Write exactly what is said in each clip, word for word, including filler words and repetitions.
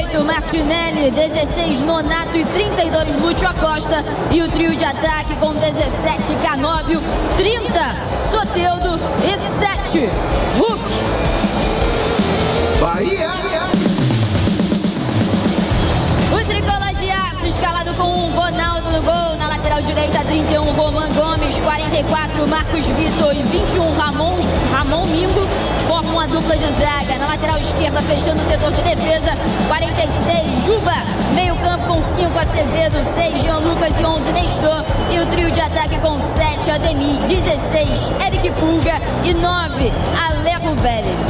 dezoito, Martinelli, dezesseis, Nonato e trinta e dois, Lúcio Acosta. E o trio de ataque com dezessete, Canóbio, trinta, Soteldo e sete, Hulk. Bahia! O tricolor de aço escalado com um Ronaldo no gol. Na lateral direita, trinta e um, Roman Gomes, quarenta e quatro, Marcos Vitor e vinte e um, Ramon, Ramon Mingo. Formam uma dupla de zaga. Na lateral esquerda, fechando o setor de defesa, quarenta e seis, Juba. Meio campo com cinco, Acevedo, seis, Jean Lucas e onze, Nestor. E o trio de ataque com sete, Ademir, dezesseis, Eric Pulga e nove, Alejo Vélez.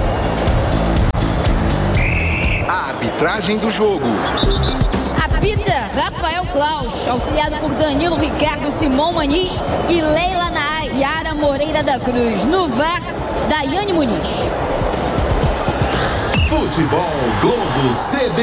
A arbitragem do jogo. Apita Rafael Klaus, auxiliado por Danilo Ricardo, Simão Maniz e Leila Nayara Moreira da Cruz. No V A R, Daiane Muniz. Futebol Globo C B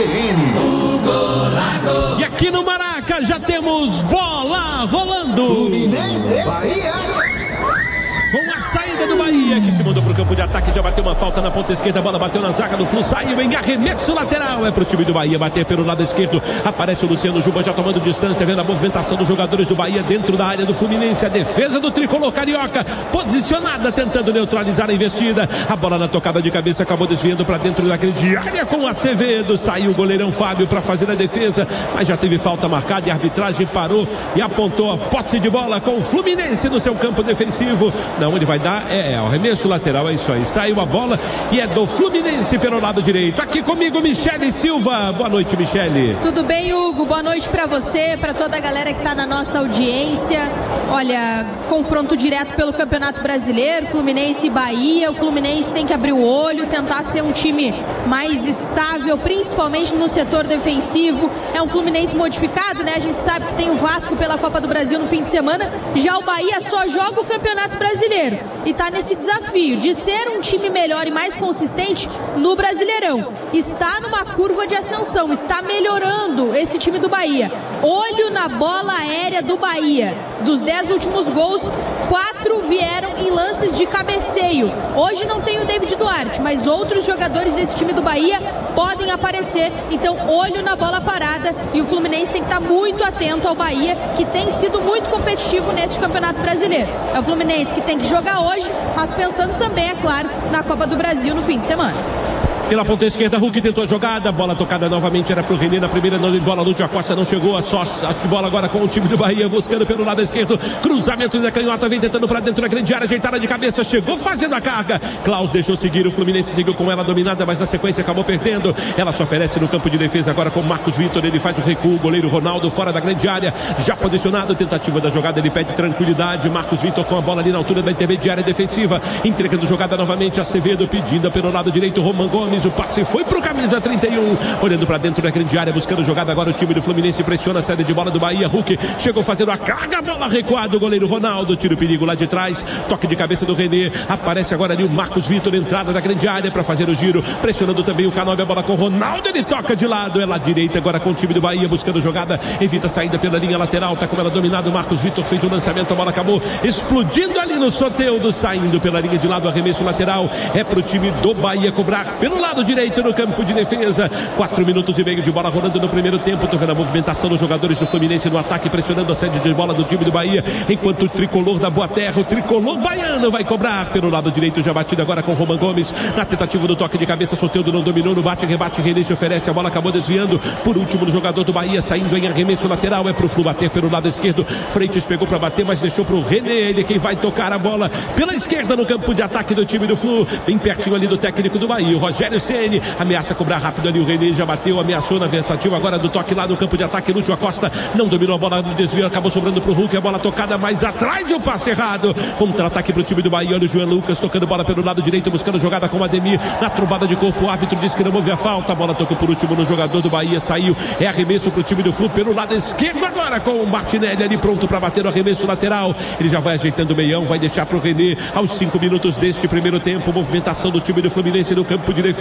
N. E aqui no Maraca já temos bola rolando. Fluminense, Bahia. Com a saída do Bahia, que se mandou para o campo de ataque, já bateu uma falta na ponta esquerda, a bola bateu na zaga do Flu, saiu em arremesso lateral, é para o time do Bahia bater pelo lado esquerdo, aparece o Luciano Juba já tomando distância, vendo a movimentação dos jogadores do Bahia dentro da área do Fluminense, a defesa do tricolor carioca, posicionada, tentando neutralizar a investida, a bola na tocada de cabeça, acabou desviando para dentro da grande área com o Acevedo, saiu o goleirão Fábio para fazer a defesa, mas já teve falta marcada e a arbitragem parou e apontou a posse de bola com o Fluminense no seu campo defensivo. Não, ele vai dar, é, é, o arremesso lateral, é isso aí, saiu a bola e é do Fluminense pelo lado direito. Aqui comigo, Michele Silva. Boa noite, Michele. Tudo bem, Hugo? Boa noite pra você, pra toda a galera que tá na nossa audiência. Olha, confronto direto pelo Campeonato Brasileiro, Fluminense e Bahia. O Fluminense tem que abrir o olho, tentar ser um time mais estável, principalmente no setor defensivo. É um Fluminense modificado, né? A gente sabe que tem o Vasco pela Copa do Brasil no fim de semana. Já o Bahia só joga o Campeonato Brasileiro e está nesse desafio de ser um time melhor e mais consistente no Brasileirão. Está numa curva de ascensão, está melhorando esse time do Bahia. Olho na bola aérea do Bahia. Dos dez últimos gols, quatro vieram em lances de cabeceio. Hoje não tem o David Duarte, mas outros jogadores desse time do Bahia podem aparecer. Então, olho na bola parada e o Fluminense tem que estar muito atento ao Bahia, que tem sido muito competitivo nesse Campeonato Brasileiro. É o Fluminense que tem que jogar hoje, mas pensando também, é claro, na Copa do Brasil no fim de semana. Pela ponta esquerda, Hulk tentou a jogada, bola tocada novamente, era pro René na primeira, não de bola, Lúcio Acosta não chegou, a só a bola agora com o time do Bahia, buscando pelo lado esquerdo, cruzamento da canhota, vem tentando pra dentro da grande área, ajeitada de cabeça, chegou fazendo a carga, Klaus deixou seguir, o Fluminense seguiu com ela dominada, mas na sequência acabou perdendo, ela se oferece no campo de defesa agora com Marcos Vitor, ele faz o recuo, o goleiro Ronaldo fora da grande área, já posicionado, tentativa da jogada, ele pede tranquilidade, Marcos Vitor com a bola ali na altura da intermediária defensiva, entregando jogada novamente, Acevedo pedindo pelo lado direito, Roman Gomes, o passe foi pro camisa trinta e um, olhando pra dentro da grande área, buscando jogada agora o time do Fluminense, pressiona a saída de bola do Bahia, Hulk chegou fazendo a carga, bola recuada, o goleiro Ronaldo, tira o perigo lá de trás, toque de cabeça do René, aparece agora ali o Marcos Vitor, entrada da grande área para fazer o giro, pressionando também o Canóbio, a bola com o Ronaldo, ele toca de lado, é lá direita agora com o time do Bahia, buscando jogada, evita a saída pela linha lateral, tá com ela dominada, o Marcos Vitor fez o lançamento, a bola acabou explodindo ali no Soteldo, saindo pela linha de lado, arremesso lateral, é pro time do Bahia cobrar pelo lado direito no campo de defesa, quatro minutos e meio de bola rolando no primeiro tempo, tô vendo a movimentação dos jogadores do Fluminense no ataque, pressionando a saída de bola do time do Bahia, enquanto o tricolor da Boa Terra, o tricolor baiano vai cobrar pelo lado direito, já batido agora com o Roman Gomes, na tentativa do toque de cabeça, Soteldo não dominou, no bate, rebate, René se oferece, a bola acabou desviando, por último no jogador do Bahia, saindo em arremesso lateral, é pro Flu bater pelo lado esquerdo, Freitas pegou para bater, mas deixou pro René, ele quem vai tocar a bola pela esquerda no campo de ataque do time do Flu, bem pertinho ali do técnico do Bahia, o Rogério Ceni, ameaça cobrar rápido ali, o René já bateu, ameaçou na tentativa agora do toque lá no campo de ataque, Lúcio Acosta não dominou a bola no desvio, acabou sobrando pro Hulk, a bola tocada mais atrás e o passe errado, contra-ataque pro time do Bahia, olha o João Lucas tocando bola pelo lado direito, buscando jogada com o Ademir, na trombada de corpo, o árbitro disse que não houve a falta, a bola tocou por último no jogador do Bahia, saiu, é arremesso pro time do Flu pelo lado esquerdo agora com o Martinelli ali pronto para bater o arremesso lateral, ele já vai ajeitando o meião, vai deixar pro René aos cinco minutos deste primeiro tempo, movimentação do time do Fluminense no campo de defesa,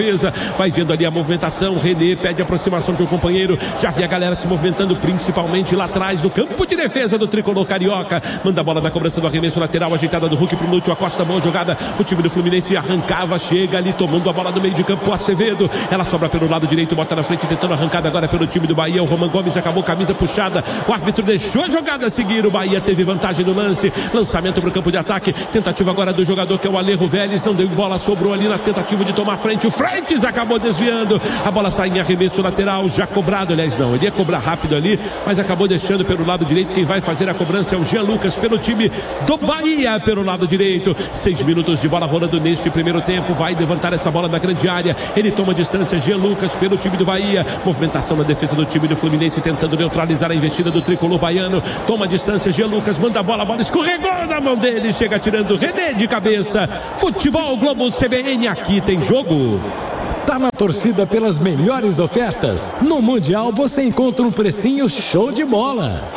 defesa. Vai vendo ali a movimentação. René pede aproximação de um companheiro. Já vi a galera se movimentando, principalmente lá atrás do campo de defesa do tricolor carioca. Manda a bola na cobrança do arremesso lateral, ajeitada do Hulk pro Lúcio Acosta. Boa jogada. O time do Fluminense arrancava, chega ali tomando a bola do meio de campo. O Acevedo, ela sobra pelo lado direito, bota na frente, tentando arrancada agora pelo time do Bahia. O Roman Gomes acabou camisa puxada. O árbitro deixou a jogada seguir. O Bahia teve vantagem no lance. Lançamento para o campo de ataque. Tentativa agora do jogador que é o Alejo Vélez. Não deu bola, sobrou ali na tentativa de tomar frente. O Frentes acabou desviando. A bola sai em arremesso lateral, já cobrado. Aliás, não, ele ia cobrar rápido ali, mas acabou deixando pelo lado direito. Quem vai fazer a cobrança é o Jean Lucas pelo time do Bahia, pelo lado direito. Seis minutos de bola rolando neste primeiro tempo. Vai levantar essa bola na grande área. Ele toma distância. Jean Lucas pelo time do Bahia. Movimentação na defesa do time do Fluminense, tentando neutralizar a investida do tricolor baiano. Toma distância. Jean Lucas manda a bola. A bola escorregou na mão dele. Chega tirando René de cabeça. Futebol Globo C B N. Aqui tem jogo. Tá na torcida pelas melhores ofertas? No Mundial você encontra um precinho show de bola.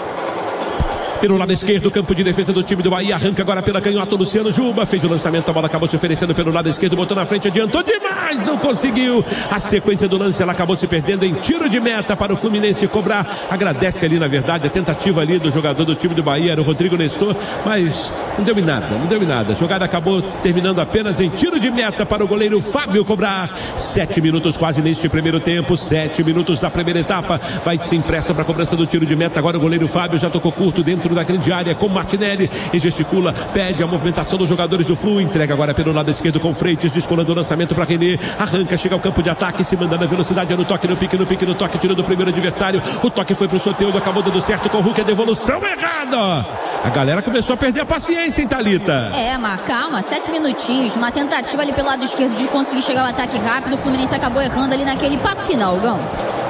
Pelo lado esquerdo, campo de defesa do time do Bahia. Arranca agora pela canhota, Luciano Juba. Fez o lançamento, a bola acabou se oferecendo pelo lado esquerdo. Botou na frente, adiantou demais, não conseguiu. A sequência do lance, ela acabou se perdendo em tiro de meta para o Fluminense cobrar. Agradece ali, na verdade, a tentativa ali do jogador do time do Bahia, era o Rodrigo Nestor. Mas não deu em nada, não deu em nada. A jogada acabou terminando apenas em tiro de meta para o goleiro Fábio cobrar. Sete minutos quase neste primeiro tempo. Sete minutos da primeira etapa. Vai sem pressa para a cobrança do tiro de meta. Agora o goleiro Fábio já tocou curto dentro da grande área com Martinelli e gesticula, pede a movimentação dos jogadores do Flu, entrega agora pelo lado esquerdo com Freitas, descolando o lançamento para René, arranca, chega ao campo de ataque, se manda na velocidade, no toque, no pique, no pique, no toque, tirando o primeiro adversário, o toque foi pro Soteldo, acabou dando certo com o Hulk, a devolução errada. A galera começou a perder a paciência, hein, Thalita? É, mas calma, sete minutinhos, uma tentativa ali pelo lado esquerdo de conseguir chegar ao ataque rápido, o Fluminense acabou errando ali naquele passo final, Gão.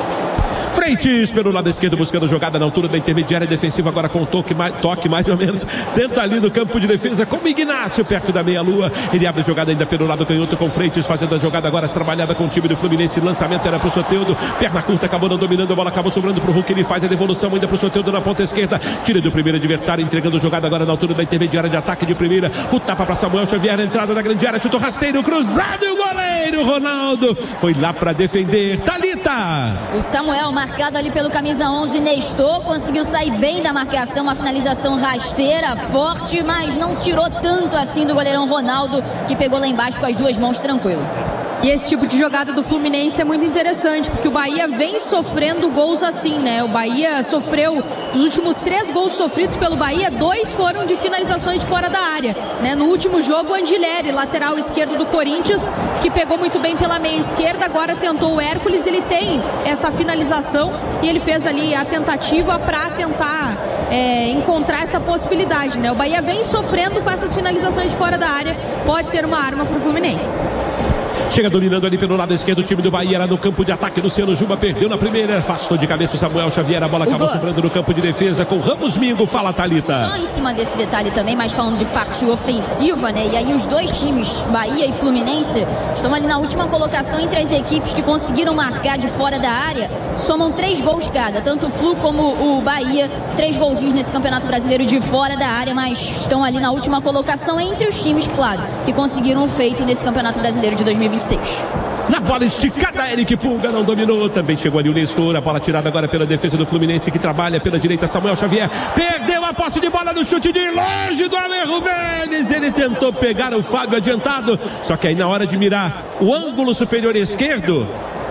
Freitas pelo lado esquerdo buscando jogada na altura da intermediária defensiva, agora com toque mais, toque mais ou menos, tenta ali no campo de defesa com o Ignácio perto da meia-lua, ele abre a jogada ainda pelo lado canhoto com Freitas fazendo a jogada agora trabalhada com o time do Fluminense, lançamento era pro Soteldo, perna curta, acabou não dominando, a bola acabou sobrando pro Hulk, ele faz a devolução ainda pro Soteldo na ponta esquerda, tira do primeiro adversário, entregando jogada agora na altura da intermediária de ataque de primeira, o tapa para Samuel Xavier, a entrada da grande área, chutou rasteiro, cruzado e o goleiro Ronaldo foi lá para defender. Thalita! O Samuel marcado ali pelo camisa onze, Nestor, conseguiu sair bem da marcação, uma finalização rasteira, forte, mas não tirou tanto assim do goleirão Ronaldo, que pegou lá embaixo com as duas mãos tranquilo. E esse tipo de jogada do Fluminense é muito interessante, porque o Bahia vem sofrendo gols assim, né? O Bahia sofreu, os últimos três gols sofridos pelo Bahia, dois foram de finalizações de fora da área, né? No último jogo, o Andileri, lateral esquerdo do Corinthians, que pegou muito bem pela meia esquerda, agora tentou o Hércules, ele tem essa finalização e ele fez ali a tentativa para tentar é, encontrar essa possibilidade, né? O Bahia vem sofrendo com essas finalizações de fora da área, pode ser uma arma para o Fluminense. Chega dominando ali pelo lado esquerdo o time do Bahia, era no campo de ataque, Luciano Juba perdeu na primeira, afastou de cabeça o Samuel Xavier, a bola acabou Hugo. sobrando no campo de defesa com Ramos Mingo. Fala, Thalita. Só em cima desse detalhe também, mas falando de parte ofensiva, né? E aí os dois times, Bahia e Fluminense, estão ali na última colocação entre as equipes que conseguiram marcar de fora da área, somam três gols cada, tanto o Flu como o Bahia, três golzinhos nesse Campeonato Brasileiro de fora da área, mas estão ali na última colocação entre os times, claro, que conseguiram o feito nesse Campeonato Brasileiro de dois mil e vinte e seis. Na bola esticada, Eric Pulga não dominou. Também chegou ali o Nestor. A bola tirada agora pela defesa do Fluminense, que trabalha pela direita. Samuel Xavier perdeu a posse de bola no chute de longe do Alejo Vélez. Ele tentou pegar o Fábio adiantado, só que aí na hora de mirar o ângulo superior esquerdo,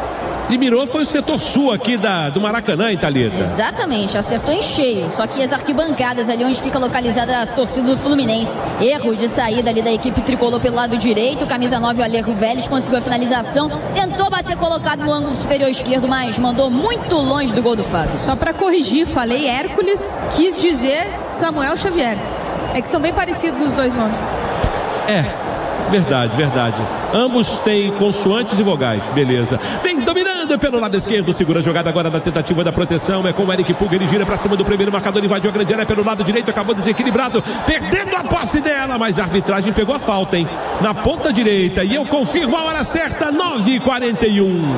ele mirou, foi o setor sul aqui da, do Maracanã, hein, Thalita? Exatamente, acertou em cheio. Só que as arquibancadas ali onde fica localizada as torcidas do Fluminense. Erro de saída ali da equipe tricolor pelo lado direito. Camisa nove, o Alejo Vélez, conseguiu a finalização. Tentou bater colocado no ângulo superior esquerdo, mas mandou muito longe do gol do Fábio. Só para corrigir, falei Hércules, quis dizer Samuel Xavier. É que são bem parecidos os dois nomes. É. Verdade, verdade. Ambos têm consoantes e vogais. Beleza. Vem dominando pelo lado esquerdo. Segura a jogada agora na tentativa da proteção. É com o Eric Pulga. Ele gira pra cima do primeiro marcador. Invadiu a grande área pelo lado direito. Acabou desequilibrado. Perdendo a posse dela. Mas a arbitragem pegou a falta, hein? Na ponta direita. E eu confirmo a hora certa. nove e quarenta e um.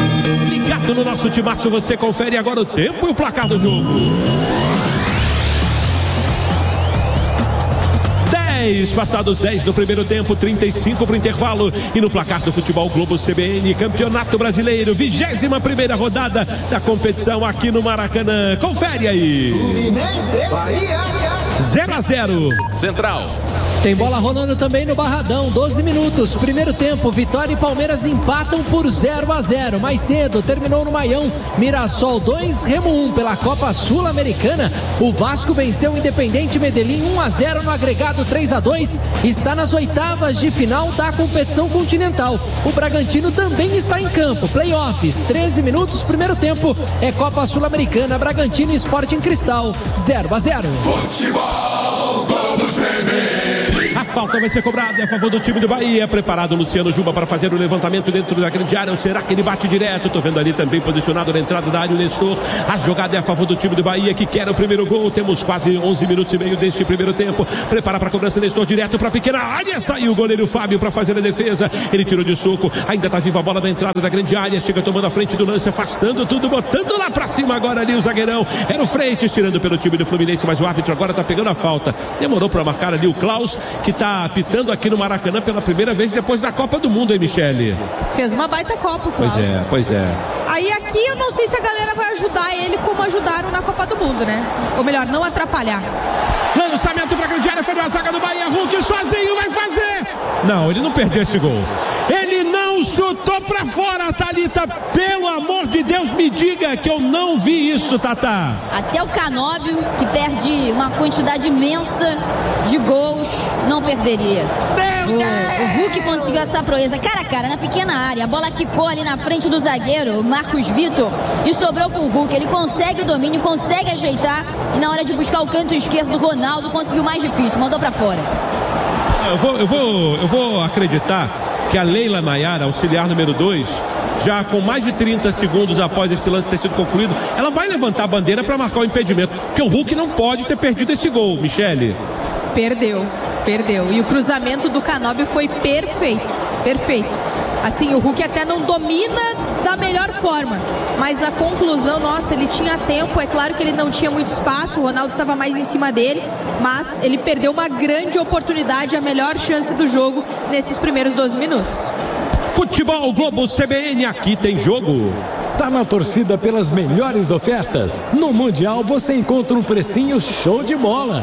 Ligado no nosso timaço. Você confere agora o tempo e o placar do jogo. dez, passados dez do primeiro tempo, trinta e cinco para o intervalo. E no placar do Futebol Globo C B N, Campeonato Brasileiro, vigésima primeira rodada da competição aqui no Maracanã. Confere aí. Fluminense, Bahia. zero a zero. Central. Tem bola rolando também no Barradão, doze minutos, primeiro tempo, Vitória e Palmeiras empatam por zero a zero. Mais cedo, terminou no Maião, Mirassol dois, Remo um pela Copa Sul-Americana. O Vasco venceu o Independente Medellín um a zero no agregado três a dois, está nas oitavas de final da competição continental. O Bragantino também está em campo, playoffs, treze minutos, primeiro tempo, é Copa Sul-Americana, Bragantino e Sporting Cristal, zero a zero. Futebol Globo C B N. A falta vai ser cobrada a favor do time do Bahia. Preparado o Luciano Juba para fazer o levantamento dentro da grande área. Ou será que ele bate direto? Tô vendo ali também posicionado na entrada da área o Nestor. A jogada é a favor do time do Bahia, que quer o primeiro gol. Temos quase onze minutos e meio deste primeiro tempo. Prepara para a cobrança, Nestor direto para a pequena área. Saiu o goleiro Fábio para fazer a defesa. Ele tirou de soco. Ainda está viva a bola da entrada da grande área. Chega tomando a frente do lance, afastando tudo, botando lá para cima agora ali o zagueirão. Era o Freitas tirando pelo time do Fluminense, mas o árbitro agora está pegando a falta. Demorou para marcar ali o Klaus, que está apitando aqui no Maracanã pela primeira vez depois da Copa do Mundo, hein, Michele? Fez uma baita Copa, o Klaus. Pois é, pois é. Aí aqui eu não sei se a galera vai ajudar ele como ajudaram na Copa do Mundo, né? Ou melhor, não atrapalhar. Lançamento para a grande área, foi a zaga do Bahia, Hulk sozinho vai fazer. Não, ele não perdeu esse gol. Ele não chutou para fora, Thalita. Pelo amor de Deus, me diga que eu não vi isso, Tatá. Até o Canóbio, que perde uma quantidade imensa de gols, não perderia. O, o Hulk conseguiu essa proeza cara a cara na pequena área. A bola quicou ali na frente do zagueiro, o Marcos Vitor, e sobrou com o Hulk. Ele consegue o domínio, consegue ajeitar, e na hora de buscar o canto esquerdo do Ronaldo, conseguiu mais difícil, mandou pra fora. Eu vou, eu vou, eu vou acreditar que a Leila Nayara, auxiliar número dois, já com mais de trinta segundos após esse lance ter sido concluído, ela vai levantar a bandeira para marcar o impedimento, porque o Hulk não pode ter perdido esse gol, Michele. Perdeu, perdeu. E o cruzamento do Canóbio foi perfeito, perfeito. Assim, o Hulk até não domina da melhor forma, mas a conclusão, nossa, ele tinha tempo. É claro que ele não tinha muito espaço, o Ronaldo estava mais em cima dele, mas ele perdeu uma grande oportunidade, a melhor chance do jogo nesses primeiros doze minutos. Futebol Globo C B N, aqui tem jogo. Tá na torcida pelas melhores ofertas? No Mundial você encontra um precinho show de bola.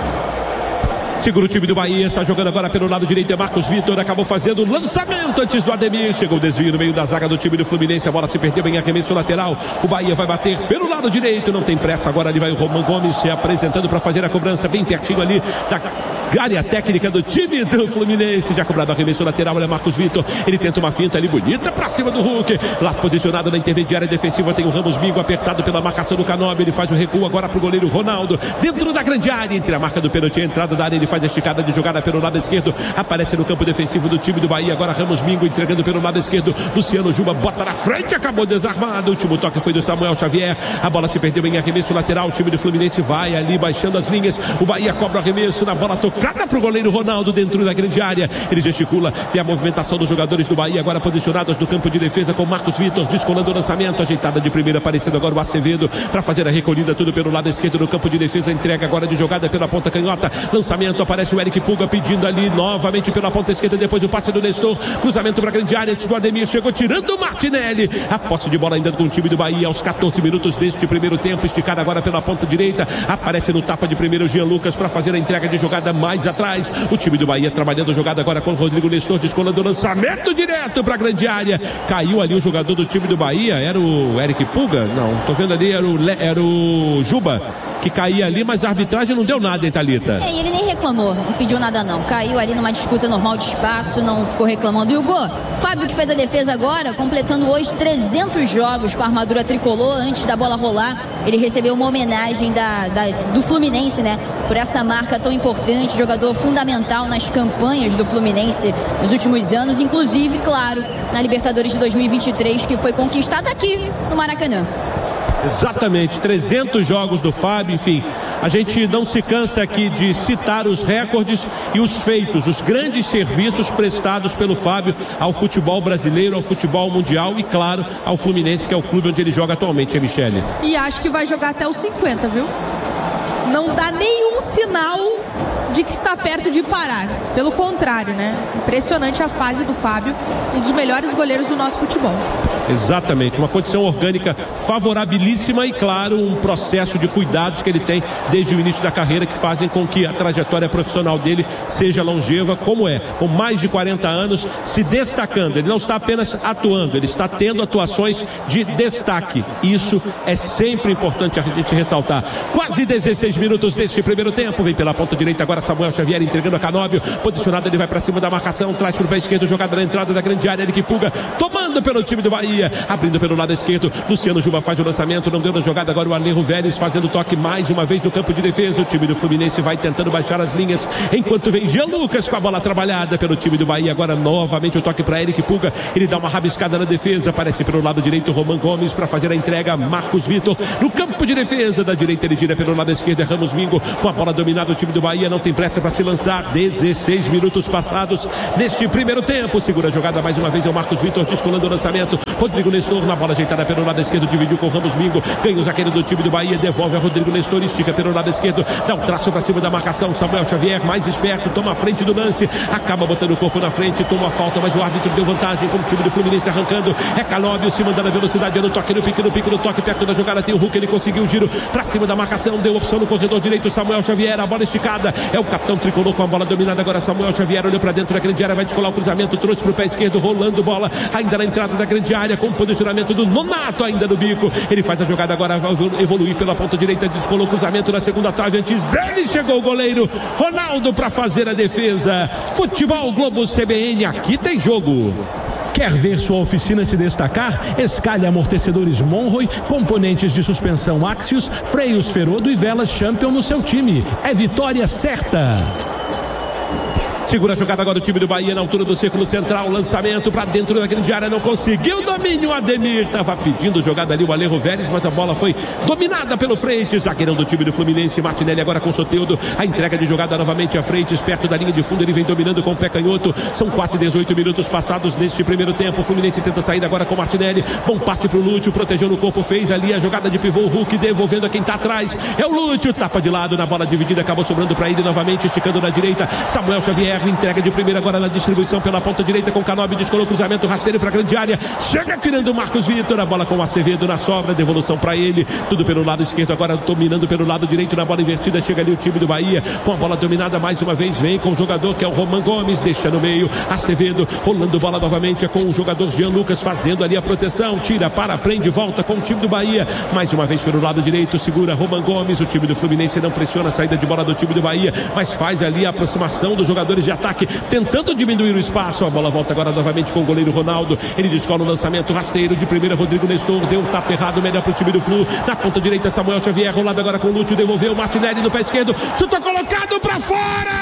Segura o time do Bahia, está jogando agora pelo lado direito, é Marcos Vitor, acabou fazendo o lançamento antes do Ademir, chegou o desvio no meio da zaga do time do Fluminense, a bola se perdeu em arremesso lateral, o Bahia vai bater pelo lado direito, não tem pressa, agora ali vai o Roman Gomes se apresentando para fazer a cobrança, bem pertinho ali da área técnica do time do Fluminense, já cobrado arremesso lateral, olha Marcos Vitor, ele tenta uma finta ali bonita para cima do Hulk, lá posicionado na intermediária defensiva tem o Ramos Mingo apertado pela marcação do Canóbio, ele faz o recuo agora para o goleiro Ronaldo, dentro da grande área, entre a marca do pênalti e a entrada da área, ele faz a esticada de jogada pelo lado esquerdo, aparece no campo defensivo do time do Bahia, agora Ramos Mingo entregando pelo lado esquerdo, Luciano Juba bota na frente, acabou desarmado, o último toque foi do Samuel Xavier, a bola se perdeu em arremesso lateral, o time do Fluminense vai ali baixando as linhas, o Bahia cobra o arremesso, na bola tocada para o goleiro Ronaldo dentro da grande área, ele gesticula, tem a movimentação dos jogadores do Bahia agora posicionados no campo de defesa com Marcos Vitor descolando o lançamento, ajeitada de primeira, aparecendo agora o Acevedo para fazer a recolhida, tudo pelo lado esquerdo no campo de defesa, entrega agora de jogada pela ponta canhota, lançamento, aparece o Eric Puga pedindo ali novamente pela ponta esquerda, depois o passe do Nestor, cruzamento para a grande área, antes do Ademir, chegou tirando o Martinelli, a posse de bola ainda com o time do Bahia aos catorze minutos deste primeiro tempo, esticada agora pela ponta direita, aparece no tapa de primeiro o Jean Lucas para fazer a entrega de jogada mais atrás, o time do Bahia trabalhando a jogada agora com o Rodrigo Nestor, descolando o lançamento direto para a grande área, caiu ali o jogador do time do Bahia, era o Eric Puga? Não, tô vendo ali, era o, Le... era o Juba, que caía ali, mas a arbitragem não deu nada, hein, Thalita? É, e ele nem reclamou, não pediu nada não, caiu ali numa disputa normal de espaço, não ficou reclamando. E o Gol, Fábio que fez a defesa agora, completando hoje trezentos jogos com a armadura tricolor, antes da bola rolar, ele recebeu uma homenagem da, da, do Fluminense, né, por essa marca tão importante, jogador fundamental nas campanhas do Fluminense nos últimos anos, inclusive, claro, na Libertadores de dois mil e vinte e três, que foi conquistada aqui no Maracanã. Exatamente, trezentos jogos do Fábio, enfim, a gente não se cansa aqui de citar os recordes e os feitos, os grandes serviços prestados pelo Fábio ao futebol brasileiro, ao futebol mundial e, claro, ao Fluminense, que é o clube onde ele joga atualmente, é, Michele? E acho que vai jogar até os cinquenta, viu? Não dá nenhum sinal de que está perto de parar. Pelo contrário, né? Impressionante a fase do Fábio, um dos melhores goleiros do nosso futebol. Exatamente, uma condição orgânica favorabilíssima e, claro, um processo de cuidados que ele tem desde o início da carreira que fazem com que a trajetória profissional dele seja longeva, como é, com mais de quarenta anos, se destacando. Ele não está apenas atuando, ele está tendo atuações de destaque. Isso é sempre importante a gente ressaltar. Quase dezesseis minutos deste primeiro tempo, vem pela ponta direita agora Samuel Xavier entregando a Canóbio, posicionado, ele vai para cima da marcação, traz para o pé esquerdo, jogada na entrada da grande área, Eric Pulga, tomando pelo time do Bahia, abrindo pelo lado esquerdo, Luciano Juba faz o lançamento, não deu na jogada, agora o Alejo Vélez fazendo toque mais uma vez no campo de defesa, o time do Fluminense vai tentando baixar as linhas, enquanto vem Jean Lucas com a bola trabalhada pelo time do Bahia, agora novamente o toque para Eric Pulga, ele dá uma rabiscada na defesa, aparece pelo lado direito Roman Gomes para fazer a entrega, Marcos Vitor no campo de defesa, da direita ele gira pelo lado esquerdo, é Ramos Mingo, com a bola dominada, o time do Bahia não tem pressa para se lançar, dezesseis minutos passados neste primeiro tempo, segura a jogada mais uma vez, é o Marcos Vitor descolando o lançamento, Rodrigo Nestor na bola ajeitada pelo lado esquerdo, dividiu com o Ramos Mingo, ganha o zagueiro do time do Bahia, devolve a Rodrigo Nestor, estica pelo lado esquerdo, dá um traço para cima da marcação, Samuel Xavier mais esperto, toma a frente do lance, acaba botando o corpo na frente, toma a falta, mas o árbitro deu vantagem com o time do Fluminense arrancando, é Canóbio se mandando a velocidade, no toque, no pique, no pique, no toque, perto da jogada tem o Hulk, ele conseguiu o giro para cima da marcação, deu opção no corredor direito, Samuel Xavier, a bola esticada, é o capitão tricolor com a bola dominada, agora Samuel Xavier olhou para dentro da grande área, vai descolar o cruzamento, trouxe para o pé esquerdo, rolando bola, ainda na entrada da grande área, com o posicionamento do Nonato ainda no bico, ele faz a jogada agora, vai evoluir pela ponta direita, descolou o cruzamento na segunda trave, antes dele chegou o goleiro Ronaldo para fazer a defesa. Futebol Globo C B N, aqui tem jogo. Quer ver sua oficina se destacar? Escalhe amortecedores Monroe, componentes de suspensão Axios, freios Ferodo e velas Champion no seu time. É vitória certa. Segura a jogada agora o time do Bahia na altura do círculo central, lançamento para dentro da grande área, não conseguiu domínio, Ademir estava pedindo jogada ali o Alejo Vélez, mas a bola foi dominada pelo Freitas, zagueirão do time do Fluminense, Martinelli agora com o Soteldo, a entrega de jogada novamente a Freitas, perto da linha de fundo, ele vem dominando com o pé canhoto, são quase dezoito minutos passados neste primeiro tempo, o Fluminense tenta sair agora com o Martinelli, bom passe para o Lúcio, protegeu no corpo, fez ali a jogada de pivô, o Hulk devolvendo a quem está atrás, é o Lúcio, tapa de lado na bola dividida, acabou sobrando para ele novamente, esticando na direita, Samuel Xavier, entrega de primeira agora na distribuição pela ponta direita com Canóbio, descolou o cruzamento rasteiro para a grande área, chega tirando o Marcos Vitor, a bola com o Acevedo na sobra, devolução para ele, tudo pelo lado esquerdo, agora dominando pelo lado direito na bola invertida, chega ali o time do Bahia, com a bola dominada mais uma vez, vem com o jogador que é o Roman Gomes, deixa no meio, Acevedo, rolando bola novamente, é com o jogador Jean Lucas fazendo ali a proteção, tira, para, prende, volta com o time do Bahia, mais uma vez pelo lado direito, segura Roman Gomes, o time do Fluminense não pressiona a saída de bola do time do Bahia, mas faz ali a aproximação dos jogadores de ataque, tentando diminuir o espaço, a bola volta agora novamente com o goleiro Ronaldo, ele descola o lançamento rasteiro de primeira, Rodrigo Nestor, deu um tapa errado, melhor para o time do Flu, na ponta direita Samuel Xavier, rolado agora com o Lúcio, devolveu o Martinelli no pé esquerdo, chutou colocado para fora,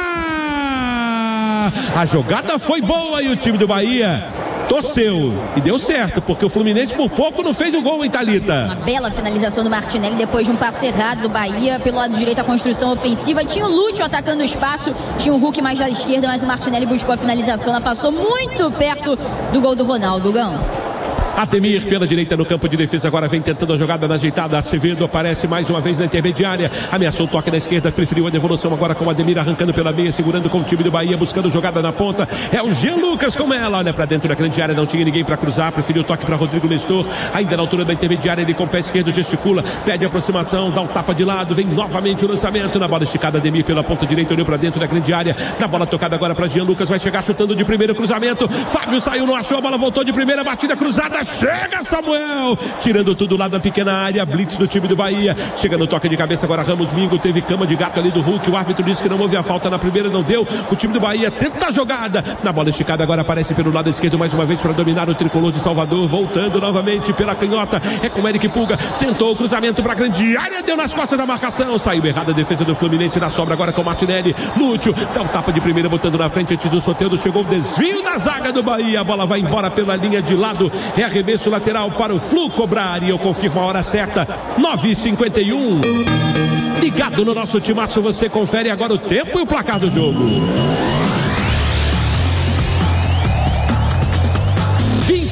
a jogada foi boa e o time do Bahia torceu e deu certo, porque o Fluminense por pouco não fez o gol em Thalita. Uma bela finalização do Martinelli depois de um passe errado do Bahia, pelo lado direito a construção ofensiva, tinha o Lúcio atacando o espaço, tinha o Hulk mais da esquerda, mas o Martinelli buscou a finalização, ela passou muito perto do gol do Ronaldo, Gão. Ademir pela direita no campo de defesa, agora vem tentando a jogada na ajeitada, Acevedo aparece mais uma vez na intermediária, ameaçou o toque na esquerda, preferiu a devolução agora com o Ademir arrancando pela meia, segurando com o time do Bahia, buscando jogada na ponta, é o Jean Lucas com ela, olha pra dentro da grande área, não tinha ninguém pra cruzar, preferiu o toque pra Rodrigo Nestor, ainda na altura da intermediária, ele com o pé esquerdo gesticula, pede aproximação, dá um tapa de lado, vem novamente o lançamento, na bola esticada, Ademir pela ponta direita, olhou pra dentro da grande área, na bola tocada agora pra Jean Lucas, vai chegar chutando de primeiro cruzamento, Fábio saiu, não achou, a bola voltou de primeira, batida cruzada, chega Samuel, tirando tudo lá da pequena área, blitz do time do Bahia, chega no toque de cabeça agora Ramos Mingo, teve cama de gato ali do Hulk, o árbitro disse que não houve a falta na primeira, não deu, o time do Bahia tenta a jogada, na bola esticada agora aparece pelo lado esquerdo mais uma vez para dominar o tricolor de Salvador, voltando novamente pela canhota, é com Eric Pulga, tentou o cruzamento para a grande área, deu nas costas da marcação, saiu errada a defesa do Fluminense, na sobra agora com o Martinelli, Lúcio, dá um tapa de primeira botando na frente antes do Soteldo, chegou o desvio da zaga do Bahia, a bola vai embora pela linha de lado, é arremesso lateral para o Flu cobrar, e eu confirmo a hora certa, nove e cinquenta e um, ligado no nosso timaço, você confere agora o tempo e o placar do jogo. vinte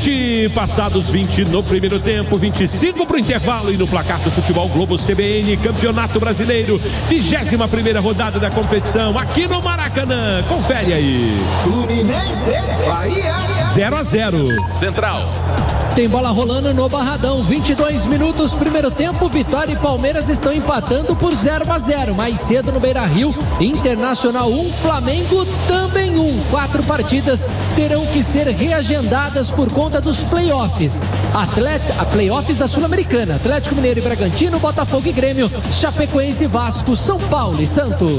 vinte, passados vinte no primeiro tempo, vinte e cinco para o intervalo e no placar do Futebol Globo C B N, Campeonato Brasileiro, vigésima primeira rodada da competição, aqui no Maracanã. Confere aí. Fluminense, Bahia. zero a zero. Central. Tem bola rolando no Barradão, vinte e dois minutos, primeiro tempo, Vitória e Palmeiras estão empatando por zero a zero. Mais cedo no Beira-Rio, Internacional um, Flamengo também um. Quatro partidas terão que ser reagendadas por conta dos playoffs. Atleta, a playoffs da Sul-Americana, Atlético Mineiro e Bragantino, Botafogo e Grêmio, Chapecoense e Vasco, São Paulo e Santos.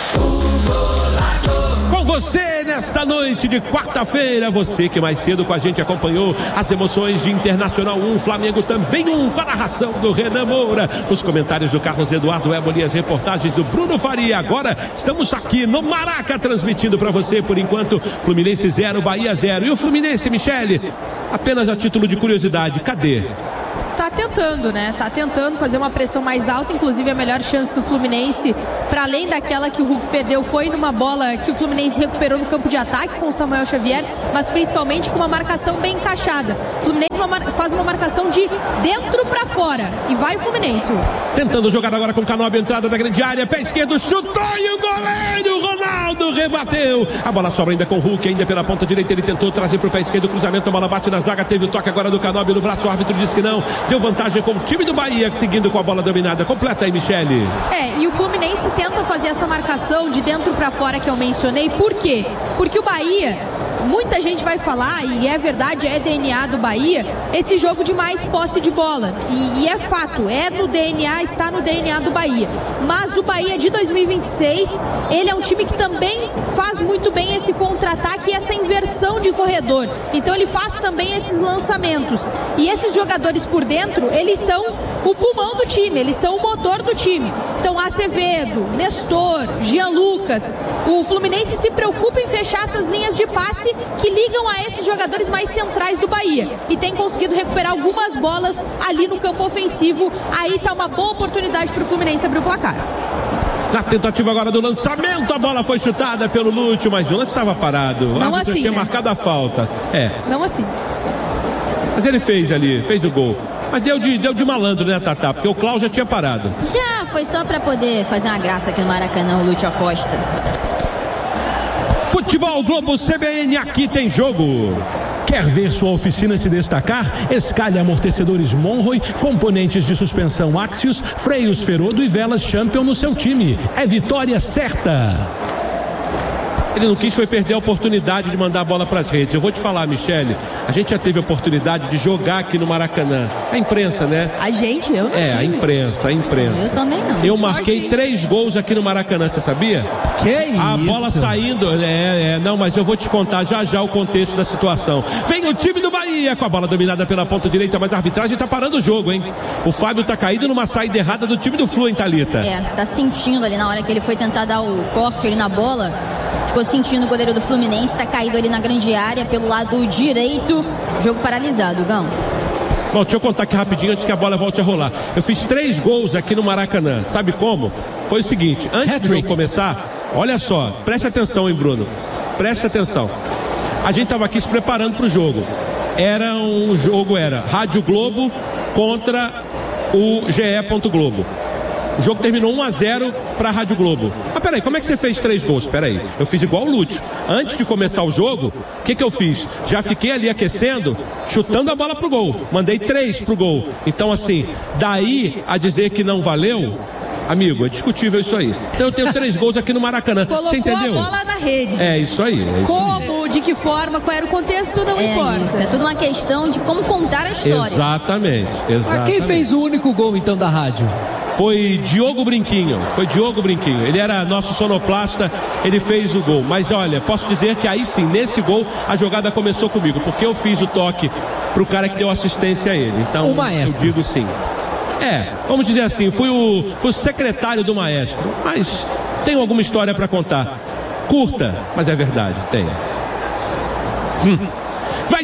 Com você nesta noite de quarta-feira, você que mais cedo com a gente acompanhou as emoções de Internacional um, Flamengo também um, com a narração do Renan Moura, os comentários do Carlos Eduardo Éboli, as reportagens do Bruno Faria. Agora estamos aqui no Maraca transmitindo para você por enquanto Fluminense zero, Bahia zero. E o Fluminense, Michele, apenas a título de curiosidade, cadê? Tá tentando, né? Tá tentando fazer uma pressão mais alta, inclusive a melhor chance do Fluminense, para além daquela que o Hulk perdeu, foi numa bola que o Fluminense recuperou no campo de ataque com o Samuel Xavier, mas principalmente com uma marcação bem encaixada. O Fluminense faz uma marcação de dentro para fora e vai o Fluminense. Tentando jogar agora com o Canóbio, entrada da grande área, pé esquerdo, chutou e o goleiro Ronaldo rebateu. A bola sobra ainda com o Hulk, ainda pela ponta direita, ele tentou trazer para o pé esquerdo, cruzamento, a bola bate na zaga, teve o toque agora do Canóbio no braço, o árbitro disse que não. Deu vantagem com o time do Bahia, seguindo com a bola dominada. Completa aí, Michele. É, e o Fluminense tenta fazer essa marcação de dentro para fora que eu mencionei. Por quê? Porque o Bahia, muita gente vai falar, e é verdade, é D N A do Bahia, esse jogo de mais posse de bola. E, e é fato, é no D N A, está no D N A do Bahia. Mas o Bahia de dois mil e vinte e seis, ele é um time que também faz muito bem esse contra-ataque e essa inversão de corredor. Então ele faz também esses lançamentos. E esses jogadores por dentro, eles são o pulmão do time, eles são o motor do time. Então Acevedo, Nestor, Jean Lucas, o Fluminense se preocupa em fechar essas linhas de passe que ligam a esses jogadores mais centrais do Bahia e tem conseguido recuperar algumas bolas ali no campo ofensivo. Aí está uma boa oportunidade para o Fluminense abrir o placar. Na tentativa agora do lançamento, a bola foi chutada pelo Lúcio, mas o lance estava parado. O Não árbitro assim, tinha né? marcado a falta. É. Não assim. Mas ele fez ali, fez o gol. Mas deu de, deu de malandro, né, Tatá? Porque o Cláudio já tinha parado. Já foi só para poder fazer uma graça aqui no Maracanã, o Lúcio Acosta. Futebol Globo C B N, aqui tem jogo. Quer ver sua oficina se destacar? Escalhe amortecedores Monroy, componentes de suspensão Axios, freios Ferodo e velas Champion no seu time. É vitória certa. Ele não quis foi perder a oportunidade de mandar a bola para as redes. Eu vou te falar, Michele, a gente já teve a oportunidade de jogar aqui no Maracanã. A imprensa, né? A gente, eu não É, a tive. imprensa, a imprensa. Eu também não. Eu Sorte. marquei três gols aqui no Maracanã, você sabia? Que A isso? bola saindo, é, é, não, mas eu vou te contar já já o contexto da situação. Vem o time do Bahia com a bola dominada pela ponta direita, mas a arbitragem tá parando o jogo, hein? O Fábio tá caído numa saída errada do time do Flu, hein, Thalita? É, tá sentindo ali na hora que ele foi tentar dar o corte ali na bola. Ficou sentindo o goleiro do Fluminense, tá caído ali na grande área, pelo lado direito. Jogo paralisado, Gão. Bom, deixa eu contar aqui rapidinho antes que a bola volte a rolar. Eu fiz três gols aqui no Maracanã. Sabe como? Foi o seguinte, antes do jogo começar, olha só, preste atenção, hein, Bruno? Preste atenção. A gente tava aqui se preparando pro jogo. Era um jogo, era Rádio Globo contra o G E. Globo. O jogo terminou um a zero para a Rádio Globo. Ah, peraí, como é que você fez três gols? Peraí, eu fiz igual o Lúcio. Antes de começar o jogo, o que que eu fiz? Já fiquei ali aquecendo, chutando a bola pro gol. Mandei três pro gol. Então, assim, daí a dizer que não valeu, amigo, é discutível isso aí. Então eu tenho três gols aqui no Maracanã. Colocou Você entendeu? a bola na rede. É isso aí. É isso Como, de que forma, qual era o contexto, não É importa. isso, é tudo uma questão de como contar a história. Exatamente, Mas exatamente. quem fez o único gol então da rádio? Foi Diogo Brinquinho, foi Diogo Brinquinho. Ele era nosso sonoplasta, ele fez o gol. Mas olha, posso dizer que aí sim, nesse gol, a jogada começou comigo, porque eu fiz o toque pro cara que deu assistência a ele. Então, O maestro. eu digo sim. É, vamos dizer assim, fui o, fui o secretário do maestro, mas tenho alguma história para contar. Curta, mas é verdade, tem. Hum. Vai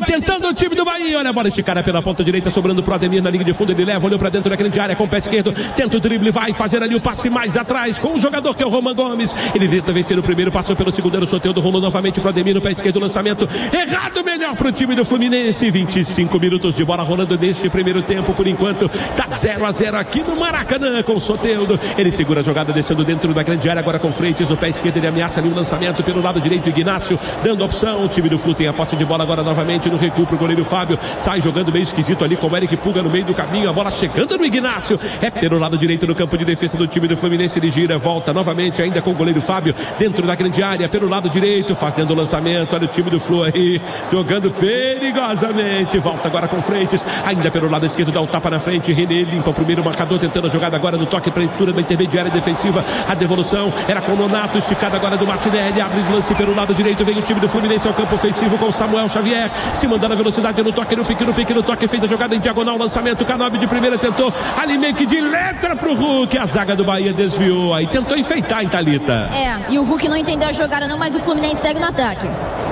tentando o time do Bahia. Olha a bola esticada pela ponta direita, sobrando pro Ademir na linha de fundo. Ele leva, olhou pra dentro da grande área com o pé esquerdo. Tenta o drible, vai fazer ali o passe mais atrás com o jogador que é o Roman Gomes. Ele tenta vencer o primeiro, passou pelo segundo, o Soteldo rolou novamente pro Ademir no pé esquerdo. Lançamento errado, melhor pro time do Fluminense. vinte e cinco minutos de bola rolando neste primeiro tempo. Por enquanto, tá zero a zero aqui no Maracanã com o Soteldo. Ele segura a jogada, descendo dentro da grande área. Agora com Freitas no pé esquerdo. Ele ameaça ali o lançamento pelo lado direito. Ignácio dando opção. O time do Flu tem a posse de bola agora novamente no recuo pro goleiro Fábio. Sai jogando meio esquisito ali com o Eric Puga no meio do caminho. A bola chegando no Ignácio. É pelo lado direito no campo de defesa do time do Fluminense. Ele gira, volta novamente ainda com o goleiro Fábio dentro da grande área pelo lado direito, fazendo o lançamento. Olha o time do Flu aí jogando perigosamente. Volta agora com Freitas, ainda pelo lado esquerdo, dá um tapa na frente. René limpa o primeiro marcador, tentando a jogada agora no toque para a leitura da intermediária defensiva. A devolução era com o Nonato, esticada agora do Martinelli. Abre o lance pelo lado direito, vem o time do Fluminense ao campo ofensivo com Samuel Xavier, se mandando a velocidade no toque, no pique, no pique, no toque, fez a jogada em diagonal, lançamento. Canobi de primeira tentou ali meio que de letra pro Hulk. A zaga do Bahia desviou, aí tentou enfeitar em Thalita. É, e o Hulk não entendeu a jogada não, mas o Fluminense segue no ataque.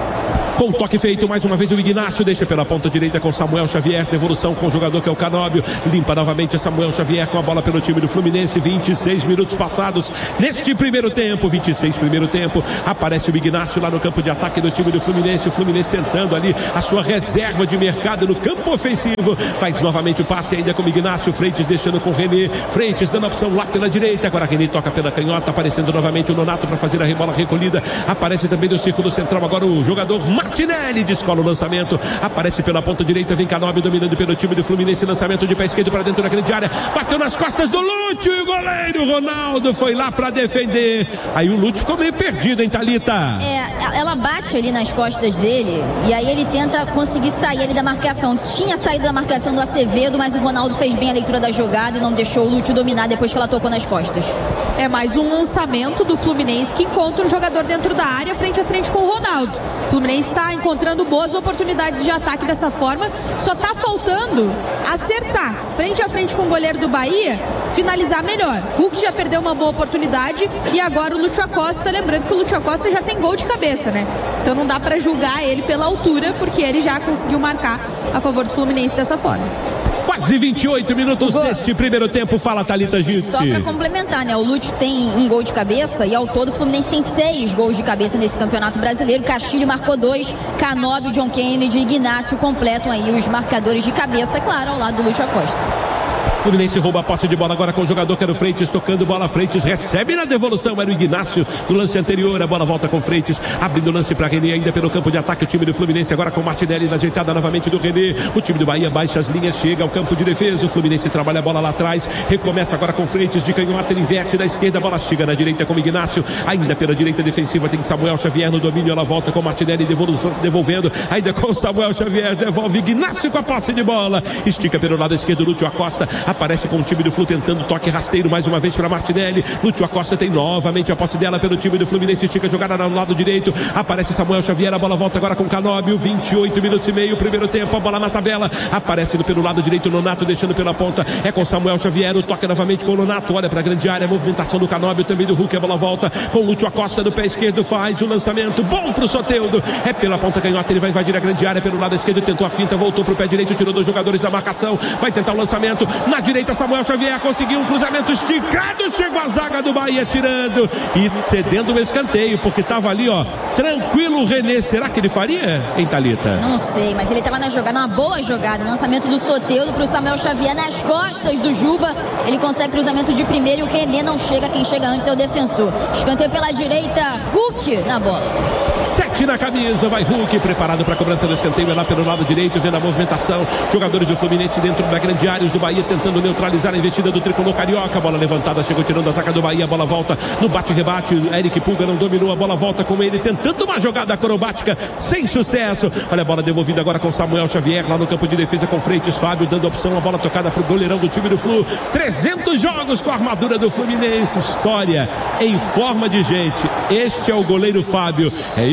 Com o toque feito, mais uma vez o Ignácio deixa pela ponta direita com Samuel Xavier, devolução com o jogador que é o Canóbio, limpa novamente Samuel Xavier com a bola pelo time do Fluminense. Vinte e seis minutos passados neste primeiro tempo, vinte e seis primeiro tempo. Aparece o Ignácio lá no campo de ataque do time do Fluminense. O Fluminense tentando ali a sua reserva de mercado no campo ofensivo, faz novamente o passe ainda com o Ignácio. Freitas deixando com o René, Freitas dando a opção lá pela direita, agora René toca pela canhota, aparecendo novamente o Nonato para fazer a bola recolhida. Aparece também no círculo central agora o jogador Martinelli, descola o lançamento, aparece pela ponta direita, vem Canóbio dominando pelo time do Fluminense, lançamento de pé esquerdo para dentro da grande área, bateu nas costas do Lúcio e o goleiro Ronaldo foi lá para defender. Aí o Lúcio ficou meio perdido, hein, Thalita? É, ela bate ali nas costas dele e aí ele tenta conseguir sair ali da marcação. Tinha saído da marcação do Acevedo, mas o Ronaldo fez bem a leitura da jogada e não deixou o Lúcio dominar depois que ela tocou nas costas. É mais um lançamento do Fluminense que encontra um jogador dentro da área, frente a frente com o Ronaldo. O Fluminense está encontrando boas oportunidades de ataque dessa forma, só está faltando acertar frente a frente com o goleiro do Bahia, finalizar melhor. Hulk já perdeu uma boa oportunidade e agora o Lúcio Acosta, lembrando que o Lúcio Acosta já tem gol de cabeça, né? Então não dá para julgar ele pela altura, porque ele já conseguiu marcar a favor do Fluminense dessa forma. Quase vinte e oito minutos deste primeiro tempo. Fala, Thalita Gitte. Só para complementar, né? O Lúcio tem um gol de cabeça e ao todo o Fluminense tem seis gols de cabeça nesse Campeonato Brasileiro. Castilho marcou dois, Canóbio, John Kennedy e Ignácio completam aí os marcadores de cabeça, claro, ao lado do Lúcio Acosta. Fluminense rouba a posse de bola agora com o jogador que era o Freitas, tocando bola. Freitas recebe na devolução, era o Ignácio no lance anterior. A bola volta com Freitas, abrindo o lance para René ainda pelo campo de ataque. O time do Fluminense agora com o Martinelli na ajeitada novamente do René. O time do Bahia baixa as linhas, chega ao campo de defesa. O Fluminense trabalha a bola lá atrás, recomeça agora com Freitas de canhota, ele inverte da esquerda, a bola chega na direita com o Ignácio, ainda pela direita defensiva tem Samuel Xavier no domínio. Ela volta com o Martinelli devolvendo, ainda com o Samuel Xavier, devolve Ignácio com a posse de bola, estica pelo lado esquerdo. Lúcio Acosta aparece com o time do Flu tentando toque rasteiro mais uma vez para Martinelli. Lúcio Acosta tem novamente a posse dela pelo time do Fluminense, estica a jogada no lado direito, aparece Samuel Xavier, a bola volta agora com Canóbio. Vinte e oito minutos e meio, primeiro tempo, a bola na tabela, aparece pelo lado direito o Nonato deixando pela ponta, é com Samuel Xavier, o toque novamente com o Nonato, olha para a grande área, a movimentação do Canóbio, também do Hulk, a bola volta com o Lúcio Acosta do pé esquerdo, faz o lançamento bom pro Soteldo, é pela ponta canhota, ele vai invadir a grande área pelo lado esquerdo, tentou a finta, voltou pro pé direito, tirou dois jogadores da marcação, vai tentar o lançamento na direita. Samuel Xavier conseguiu um cruzamento esticado, chegou a zaga do Bahia tirando e cedendo o escanteio, porque tava ali, ó, tranquilo o René. Será que ele faria, hein, Thalita? Não sei, mas ele tava na jogada, uma boa jogada, lançamento do Soteldo pro Samuel Xavier nas costas do Juba, ele consegue cruzamento de primeiro e o René não chega, quem chega antes é o defensor. Escanteio pela direita, Hulk na bola. Sete na camisa, vai Hulk, preparado para a cobrança do escanteio, é lá pelo lado direito, vendo a movimentação, jogadores do Fluminense dentro da grande área, os do Bahia tentando neutralizar a investida do tricolor carioca, bola levantada, chegou tirando a zaga do Bahia, a bola volta no bate-rebate, Eric Puga não dominou, a bola volta com ele, tentando uma jogada acrobática, sem sucesso. Olha a bola devolvida agora com Samuel Xavier, lá no campo de defesa com Freitas, Fábio dando opção, a bola tocada para o goleirão do time do Flu. trezentos jogos com a armadura do Fluminense, história em forma de gente, este é o goleiro Fábio, é isso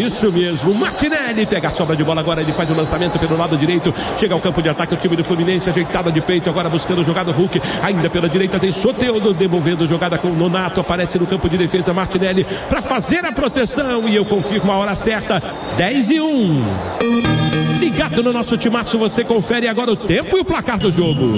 Isso mesmo, Martinelli pega a sobra de bola agora, ele faz o lançamento pelo lado direito, chega ao campo de ataque o time do Fluminense, ajeitada de peito, agora buscando jogada Hulk, ainda pela direita tem Soteldo devolvendo jogada com o Nonato, aparece no campo de defesa Martinelli para fazer a proteção e eu confirmo a hora certa, dez e um. Ligado no nosso timaço, você confere agora o tempo e o placar do jogo.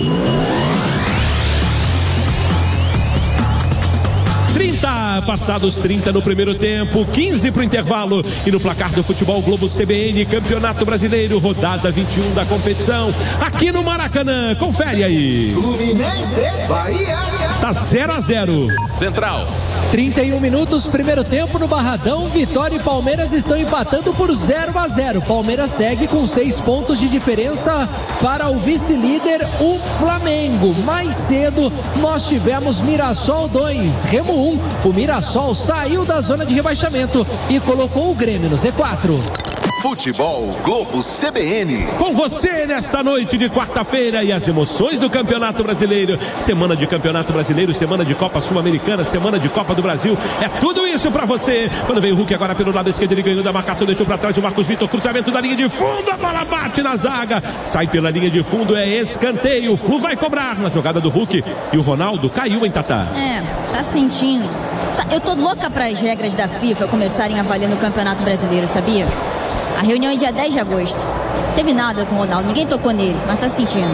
trinta, passados trinta no primeiro tempo, quinze para o intervalo e no placar do Futebol Globo C B N, Campeonato Brasileiro, rodada vinte e um da competição, aqui no Maracanã, confere aí. Fluminense, Bahia. Tá zero a zero. Central. trinta e um minutos, primeiro tempo no Barradão, Vitória e Palmeiras estão empatando por zero a zero. Palmeiras segue com seis pontos de diferença para o vice-líder, o Flamengo. Mais cedo nós tivemos Mirassol dois, Remo um. O Mirassol saiu da zona de rebaixamento e colocou o Grêmio no Z quatro. Futebol Globo C B N. Com você nesta noite de quarta-feira e as emoções do Campeonato Brasileiro. Semana de Campeonato Brasileiro, semana de Copa Sul-Americana, semana de Copa do Brasil. É tudo isso pra você. Quando vem o Hulk agora pelo lado esquerdo, ele ganhou da marcação, deixou pra trás o Marcos Vitor, cruzamento da linha de fundo, a bola bate na zaga, sai pela linha de fundo, é escanteio. O Flu vai cobrar na jogada do Hulk e o Ronaldo caiu em Tatá. É, tá sentindo. Eu tô louca para as regras da FIFA começarem a valer no Campeonato Brasileiro, sabia? A reunião é dia dez de agosto. Teve nada com o Ronaldo, ninguém tocou nele, mas tá sentindo.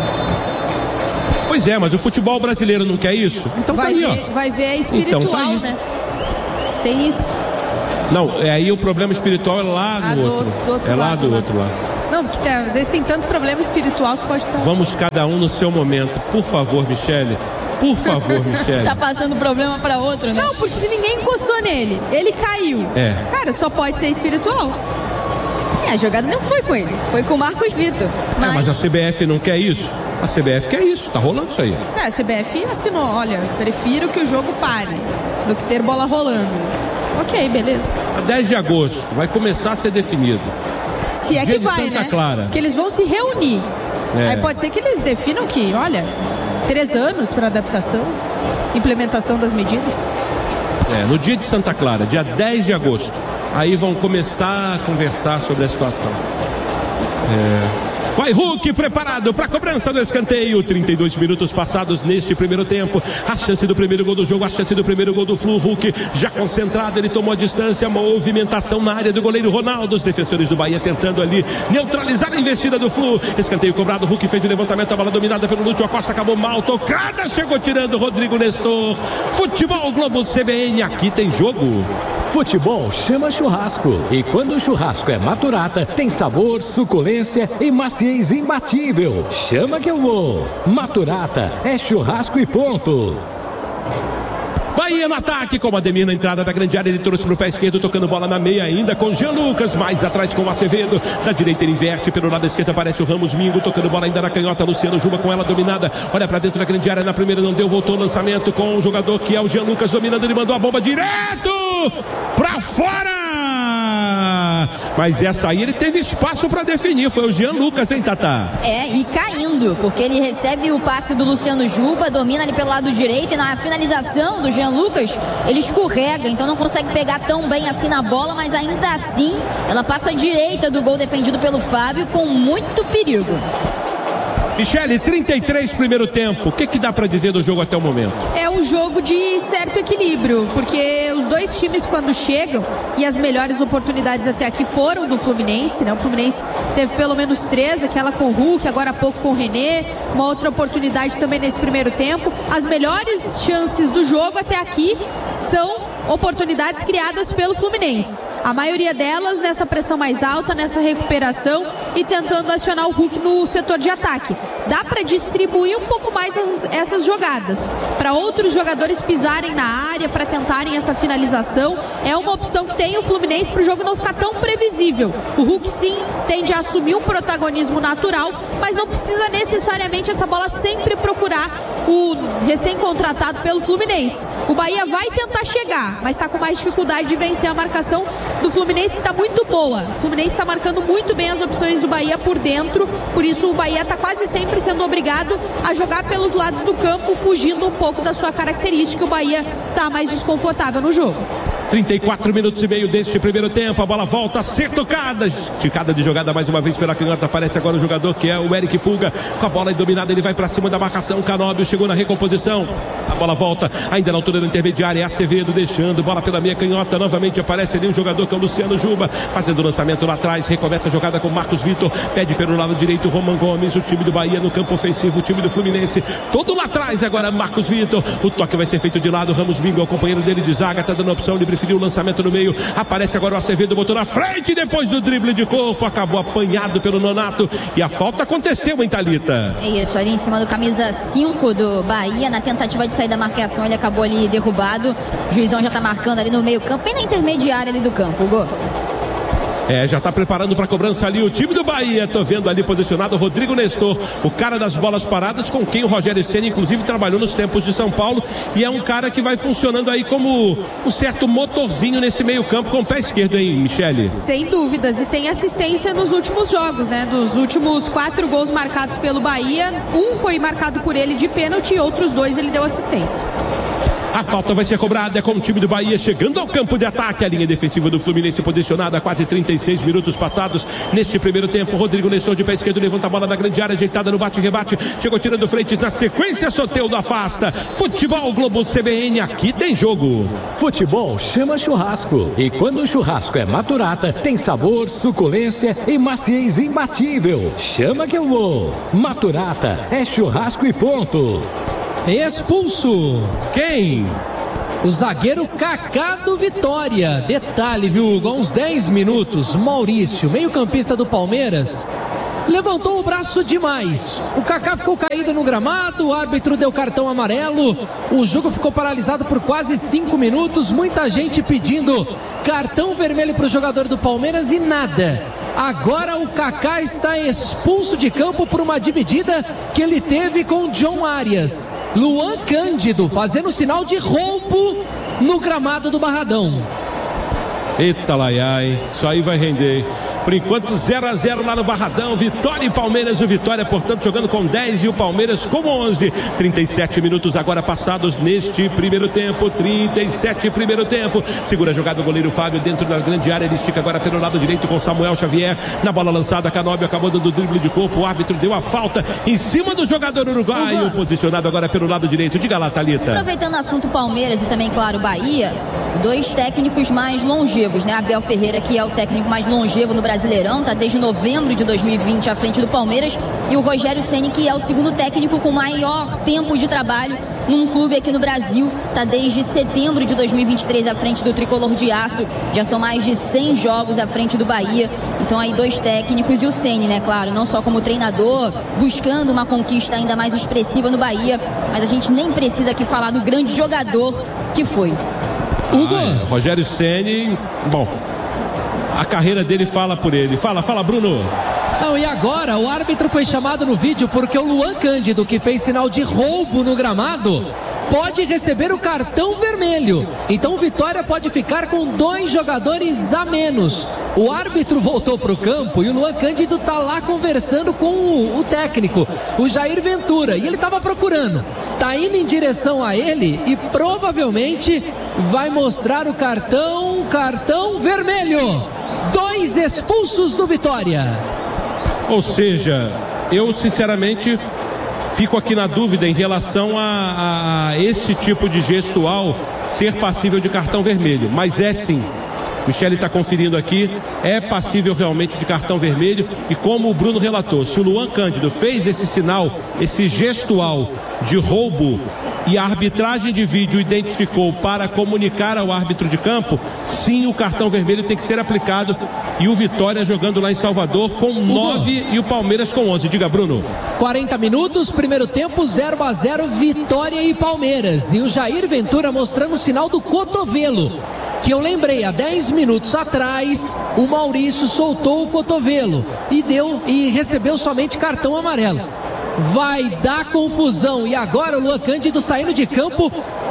Pois é, mas o futebol brasileiro não quer isso? Então vai tá aí, ver, ó. Vai ver é espiritual, então tá aí. né? Tem isso. Não, é aí o problema espiritual é lá Ah, do, do- outro. do outro é lá lado, do né? outro lado. Não, porque tem- às vezes tem tanto problema espiritual que pode estar... Vamos cada um no seu momento. Por favor, Michele. Por favor, Michele. Tá passando problema para outro, né? Não, porque se ninguém encostou nele, ele caiu. É. Cara, só pode ser espiritual. É, a jogada não foi com ele, foi com o Marcos Vitor. É, Mas, mas a C B F não quer isso? A C B F quer isso, tá rolando isso aí. É, a C B F assinou, olha, prefiro que o jogo pare do que ter bola rolando. Ok, beleza. A dez de agosto vai começar a ser definido. Se é Dia que de vai, Santa né? Clara. Que eles vão se reunir. É. Aí pode ser que eles definam que, olha, três anos para adaptação, implementação das medidas. É, no dia de Santa Clara, dia dez de agosto. Aí vão começar a conversar sobre a situação. É. Vai Hulk preparado para a cobrança do escanteio. trinta e dois minutos passados neste primeiro tempo. A chance do primeiro gol do jogo, a chance do primeiro gol do Flu. Hulk já concentrado, ele tomou a distância. Movimentação na área do goleiro Ronaldo. Os defensores do Bahia tentando ali neutralizar a investida do Flu. Escanteio cobrado, Hulk fez o levantamento, a bola dominada pelo Lúcio Acosta, acabou mal tocada, chegou tirando Rodrigo Nestor. Futebol Globo C B N, aqui tem jogo. Futebol chama churrasco. E quando o churrasco é Maturata, tem sabor, suculência e maciez imbatível. Chama que eu vou. Maturata é churrasco e ponto. Bahia no ataque, com o Ademir na entrada da grande área, ele trouxe para o pé esquerdo, tocando bola na meia ainda com Jean Lucas, mais atrás com o Acevedo, da direita ele inverte, pelo lado esquerdo aparece o Ramos Mingo, tocando bola ainda na canhota, Luciano Juba com ela dominada, olha para dentro da grande área, na primeira não deu, voltou o lançamento com o jogador que é o Jean Lucas, dominando, ele mandou a bomba direto para fora! Mas essa aí ele teve espaço para definir, foi o Jean Lucas, hein, Tatá? É, e caindo, porque ele recebe o passe do Luciano Juba, domina ali pelo lado direito e na finalização do Jean Lucas, ele escorrega, então não consegue pegar tão bem assim na bola, mas ainda assim, ela passa à direita do gol defendido pelo Fábio com muito perigo. Michele, trinta e três primeiro tempo, o que que dá para dizer do jogo até o momento? É um jogo de certo equilíbrio, porque os dois times quando chegam, e as melhores oportunidades até aqui foram do Fluminense, né? O Fluminense teve pelo menos três, aquela com o Hulk, agora há pouco com o René, uma outra oportunidade também nesse primeiro tempo. As melhores chances do jogo até aqui são oportunidades criadas pelo Fluminense. A maioria delas nessa pressão mais alta, nessa recuperação e tentando acionar o Hulk no setor de ataque. Dá para distribuir um pouco mais as, essas jogadas, para outros jogadores pisarem na área, para tentarem essa finalização. É uma opção que tem o Fluminense para o jogo não ficar tão previsível. O Hulk sim tende a assumir um protagonismo natural, mas não precisa necessariamente essa bola sempre procurar o recém-contratado pelo Fluminense. O Bahia vai tentar chegar, mas está com mais dificuldade de vencer a marcação do Fluminense, que está muito boa. O Fluminense está marcando muito bem as opções do Bahia por dentro, por isso o Bahia está quase sempre sendo obrigado a jogar pelos lados do campo, fugindo um pouco da sua característica. O Bahia está mais desconfortável no jogo. trinta e quatro minutos e meio deste primeiro tempo. A bola volta a ser tocada. Esticada de jogada mais uma vez pela canhota. Aparece agora o jogador que é o Eric Pulga. Com a bola dominada, ele vai para cima da marcação. Canóbio chegou na recomposição. A bola volta ainda na altura da intermediária. Acevedo deixando. Bola pela meia canhota. Novamente aparece ali um jogador que é o Luciano Juba. Fazendo o lançamento lá atrás. Recomeça a jogada com Marcos Vitor. Pede pelo lado direito Roman Gomes. O time do Bahia no campo ofensivo. O time do Fluminense. Todo lá atrás agora Marcos Vitor. O toque vai ser feito de lado. Ramos Bingo, o companheiro dele de zaga. Tá dando a opção. Ele preferiu o lançamento no meio. Aparece agora o Acevedo. Botou na frente. Depois do drible de corpo. Acabou apanhado pelo Nonato. E a falta aconteceu, hein, Thalita? É isso, ali em cima do camisa cinco do Bahia, na tentativa de sair da marcação, ele acabou ali derrubado. O juizão já tá marcando ali no meio campo, bem na intermediária ali do campo, o gol. É, já tá preparando para cobrança ali o time do Bahia. Tô vendo ali posicionado o Rodrigo Nestor, o cara das bolas paradas, com quem o Rogério Ceni inclusive trabalhou nos tempos de São Paulo, e é um cara que vai funcionando aí como um certo motorzinho nesse meio campo com o pé esquerdo, hein, Michele? Sem dúvidas, e tem assistência nos últimos jogos, né? Dos últimos quatro gols marcados pelo Bahia, um foi marcado por ele de pênalti e outros dois ele deu assistência. A falta vai ser cobrada, é com o time do Bahia chegando ao campo de ataque. A linha defensiva do Fluminense posicionada há quase trinta e seis minutos passados neste primeiro tempo. Rodrigo Nestor de pé esquerdo levanta a bola na grande área, ajeitada no bate-rebate. Chegou tirando frentes na sequência, Soteldo afasta. Futebol Globo C B N, aqui tem jogo. Futebol chama churrasco. E quando o churrasco é Maturata, tem sabor, suculência e maciez imbatível. Chama que eu vou. Maturata é churrasco e ponto. Expulso. Quem? O zagueiro Kaká do Vitória. Detalhe, viu, Hugo? Há uns dez minutos, Maurício, meio-campista do Palmeiras, levantou o braço demais. O Kaká ficou caído no gramado, o árbitro deu cartão amarelo. O jogo ficou paralisado por quase cinco minutos. Muita gente pedindo cartão vermelho para o jogador do Palmeiras e nada. Agora o Kaká está expulso de campo por uma dividida que ele teve com John Arias. Luan Cândido fazendo sinal de roubo no gramado do Barradão. Eita laiai, isso aí vai render. Por enquanto zero a zero lá no Barradão. Vitória e Palmeiras. O Vitória, portanto, jogando com dez e o Palmeiras com onze. trinta e sete minutos agora passados neste primeiro tempo. trinta e sete primeiro tempo. Segura a jogada o goleiro Fábio dentro da grande área. Ele estica agora pelo lado direito com Samuel Xavier. Na bola lançada, Canóbio acabou dando drible de corpo. O árbitro deu a falta em cima do jogador uruguaio. Uhum. Posicionado agora pelo lado direito. Diga lá, Thalita. Aproveitando o assunto Palmeiras e também, claro, Bahia, dois técnicos mais longevos, né? Abel Ferreira, que é o técnico mais longevo no Brasileirão, tá desde novembro de dois mil e vinte à frente do Palmeiras, e o Rogério Ceni, que é o segundo técnico com maior tempo de trabalho num clube aqui no Brasil, tá desde setembro de dois mil e vinte e três à frente do Tricolor de Aço. Já são mais de cem jogos à frente do Bahia. Então aí dois técnicos e o Ceni, né, claro, não só como treinador, buscando uma conquista ainda mais expressiva no Bahia, mas a gente nem precisa aqui falar do grande jogador que foi. Hugo. Ah, é. Rogério Ceni, bom, a carreira dele fala por ele. Fala, fala, Bruno. Não, e agora o árbitro foi chamado no vídeo porque o Luan Cândido, que fez sinal de roubo no gramado, pode receber o cartão vermelho. Então o Vitória pode ficar com dois jogadores a menos. O árbitro voltou para o campo e o Luan Cândido tá lá conversando com o, o técnico, o Jair Ventura, e ele estava procurando. Tá indo em direção a ele e provavelmente vai mostrar o cartão, cartão vermelho. Dois expulsos do Vitória. Ou seja, eu sinceramente fico aqui na dúvida em relação a, a esse tipo de gestual ser passível de cartão vermelho, mas é sim. Michele está conferindo aqui, é passível realmente de cartão vermelho, e como o Bruno relatou, se o Luan Cândido fez esse sinal, esse gestual de roubo, e a arbitragem de vídeo identificou para comunicar ao árbitro de campo, sim, o cartão vermelho tem que ser aplicado. E o Vitória jogando lá em Salvador com nove e o Palmeiras com onze. Diga, Bruno. quarenta minutos, primeiro tempo, zero a zero, Vitória e Palmeiras. E o Jair Ventura mostrando o sinal do cotovelo, que eu lembrei, há dez minutos atrás, o Maurício soltou o cotovelo e deu e recebeu somente cartão amarelo. Vai dar confusão. E agora o Luan Cândido saindo de campo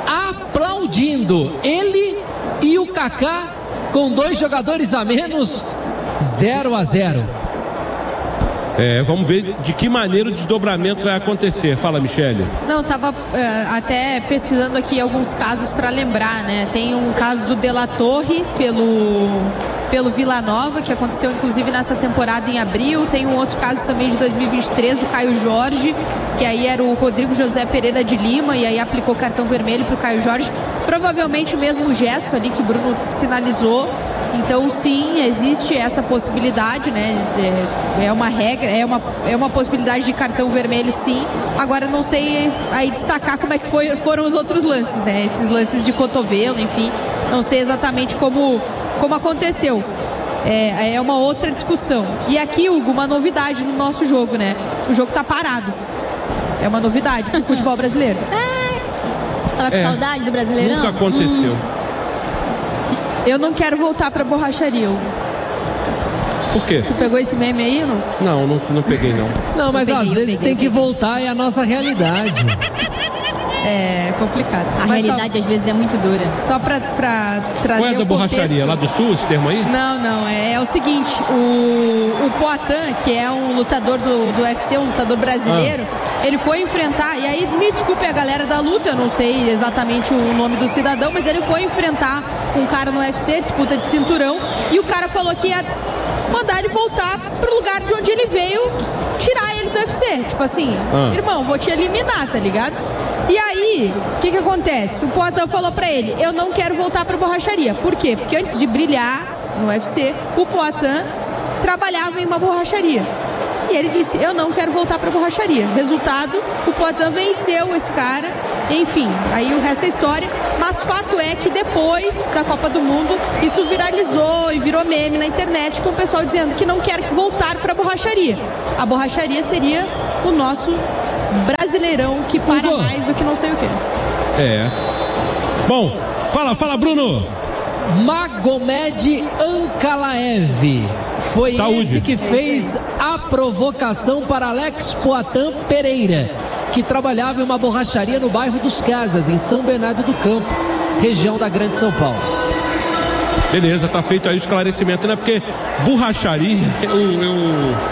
aplaudindo. Ele e o Kaká com dois jogadores a menos. zero a zero. É, vamos ver de que maneira o desdobramento vai acontecer. Fala, Michele. Não, tava é, até pesquisando aqui alguns casos para lembrar, né? Tem um caso do De La Torre pelo, pelo Vila Nova, que aconteceu inclusive nessa temporada em abril. Tem um outro caso também de dois mil e vinte e três do Caio Jorge, que aí era o Rodrigo José Pereira de Lima, e aí aplicou cartão vermelho pro Caio Jorge. Provavelmente o mesmo gesto ali que o Bruno sinalizou. Então, sim, existe essa possibilidade, né? É uma regra, é uma, é uma possibilidade de cartão vermelho, sim. Agora, não sei aí destacar como é que foi, foram os outros lances, né? Esses lances de cotovelo, enfim. Não sei exatamente como, como aconteceu. É, é uma outra discussão. E aqui, Hugo, uma novidade no nosso jogo, né? O jogo tá parado. É uma novidade pro futebol brasileiro. É. Tava com é, saudade do Brasileirão? Nunca aconteceu. Hum. Eu não quero voltar pra borracharia. Por quê? Tu pegou esse meme aí, não? Não, não, não peguei, não. Não, mas peguei, às vezes peguei, tem que voltar, é a nossa realidade. É complicado. A Mas realidade só, às vezes é muito dura. Só pra, pra trazer Qual é da o borracharia? contexto. Lá do Sul, esse termo aí? Não, não. É, é o seguinte, o, o Poatan, que é um lutador do, do U F C, um lutador brasileiro, ah. ele foi enfrentar, e aí me desculpe a galera da luta, eu não sei exatamente o nome do cidadão, mas ele foi enfrentar um cara no U F C, disputa de cinturão, e o cara falou que ia mandar ele voltar pro lugar de onde ele veio, tirar ele do U F C. Tipo assim, ah. irmão, vou te eliminar, tá ligado? E aí, o que que acontece? O Poatan falou pra ele, eu não quero voltar pra borracharia. Por quê? Porque antes de brilhar no U F C, o Poatan trabalhava em uma borracharia. E ele disse, eu não quero voltar pra borracharia. Resultado, o Poatan venceu esse cara. Enfim, aí o resto é história. Mas fato é que depois da Copa do Mundo, isso viralizou e virou meme na internet, com o pessoal dizendo que não quer voltar pra borracharia. A borracharia seria o nosso Brasileirão, que para Hugo. mais do que não sei o quê. É. Bom, fala, fala, Bruno. Magomed Ankalaev foi Saúde. esse que fez a provocação para Alex Poatan Pereira, que trabalhava em uma borracharia no bairro dos Casas, em São Bernardo do Campo, região da Grande São Paulo. Beleza, tá feito aí o esclarecimento, né? Porque borracharia, eu, eu,